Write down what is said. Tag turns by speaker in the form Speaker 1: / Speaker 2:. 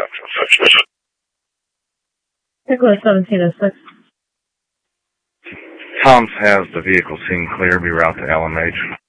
Speaker 1: Nicholas 1706.
Speaker 2: Tom's has the vehicle seen clear. Be route to LMH.